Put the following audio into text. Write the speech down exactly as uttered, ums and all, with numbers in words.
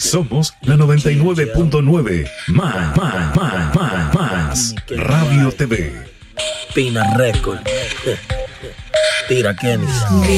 Somos la noventa y nueve punto nueve. Más, más, más, más, más. Radio T V. Pina Record. Tira Kenny.